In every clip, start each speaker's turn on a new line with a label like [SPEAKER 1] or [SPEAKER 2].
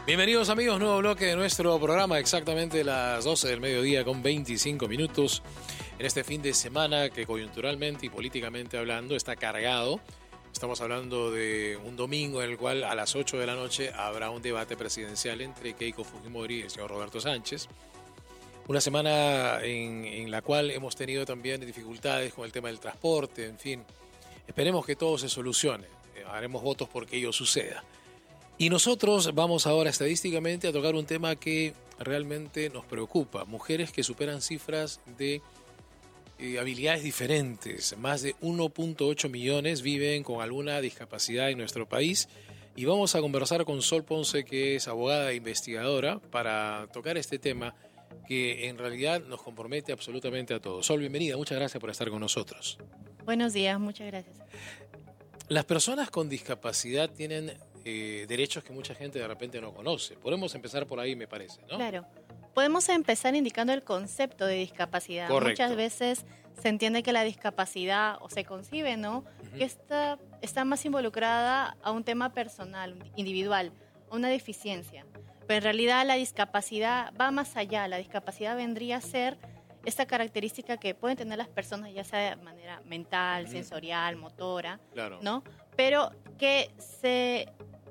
[SPEAKER 1] Bienvenidos amigos, nuevo bloque de nuestro programa, exactamente las 12 del mediodía con 25 minutos. En este fin de semana que coyunturalmente y políticamente hablando está cargado. Estamos hablando de un domingo en el cual a las 8 de la noche habrá un debate presidencial entre Keiko Fujimori y el señor Roberto Sánchez. Una semana en la cual hemos tenido también dificultades con el tema del transporte, en fin. Esperemos que todo se solucione. Haremos votos porque ello suceda. Y nosotros vamos ahora estadísticamente a tocar un tema que realmente nos preocupa. Mujeres que superan cifras de habilidades diferentes. Más de 1.8 millones viven con alguna discapacidad en nuestro país. Y vamos a conversar con Sol Ponce, que es abogada e investigadora, para tocar este tema que en realidad nos compromete absolutamente a todos. Sol, bienvenida. Muchas gracias por estar con nosotros.
[SPEAKER 2] Buenos días, muchas gracias.
[SPEAKER 1] Las personas con discapacidad tienen derechos que mucha gente de repente no conoce. Podemos empezar por ahí, me parece, ¿no?
[SPEAKER 2] Claro. Podemos empezar indicando el concepto de discapacidad.
[SPEAKER 1] Correcto.
[SPEAKER 2] Muchas veces se entiende que la discapacidad, o se concibe, ¿no? Que está más involucrada a un tema personal, individual, a una deficiencia. Pero en realidad la discapacidad va más allá. La discapacidad vendría a ser esta característica que pueden tener las personas, ya sea de manera mental, sensorial, motora,
[SPEAKER 1] Claro.
[SPEAKER 2] ¿no? Pero que se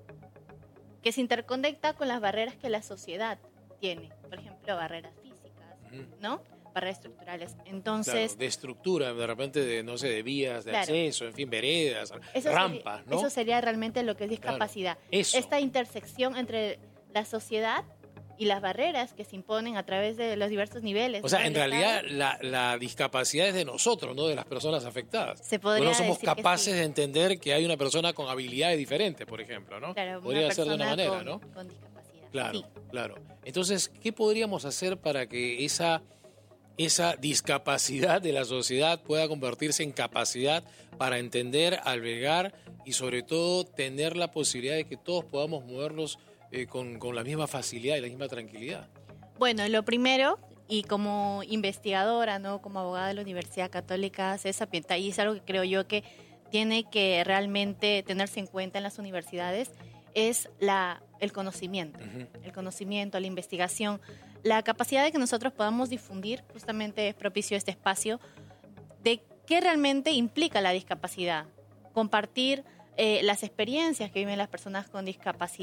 [SPEAKER 2] interconecta con las barreras que la sociedad tiene. Por ejemplo, barreras físicas, ¿no? Barreras estructurales. Entonces,
[SPEAKER 1] claro, de estructura, de repente, de, no sé, de vías de
[SPEAKER 2] claro,
[SPEAKER 1] acceso, en fin, veredas, rampas, ¿no?
[SPEAKER 2] Eso sería realmente lo que es discapacidad.
[SPEAKER 1] Claro, eso.
[SPEAKER 2] Esta intersección entre la sociedad y las barreras que se imponen a través de los diversos niveles.
[SPEAKER 1] O sea, en realidad la discapacidad es de nosotros, no de las personas afectadas.
[SPEAKER 2] Se podría
[SPEAKER 1] no somos
[SPEAKER 2] decir
[SPEAKER 1] capaces
[SPEAKER 2] que sí.
[SPEAKER 1] de entender que hay una persona con habilidades diferentes, por ejemplo, ¿no?
[SPEAKER 2] Claro,
[SPEAKER 1] podría
[SPEAKER 2] una
[SPEAKER 1] ser de una
[SPEAKER 2] persona
[SPEAKER 1] manera, ¿no?
[SPEAKER 2] con discapacidad.
[SPEAKER 1] Claro,
[SPEAKER 2] Sí.
[SPEAKER 1] claro. Entonces, ¿qué podríamos hacer para que esa discapacidad de la sociedad pueda convertirse en capacidad para entender, albergar y sobre todo tener la posibilidad de que todos podamos movernos con la misma facilidad y la misma tranquilidad?
[SPEAKER 2] Bueno, lo primero, y como investigadora, ¿no? Como abogada de la Universidad Católica César Pietra, y es algo que creo yo que tiene que realmente tenerse en cuenta en las universidades, es el conocimiento. El conocimiento, la investigación, la capacidad de que nosotros podamos difundir, justamente es propicio este espacio, de qué realmente implica la discapacidad. Compartir las experiencias que viven las personas con discapacidad.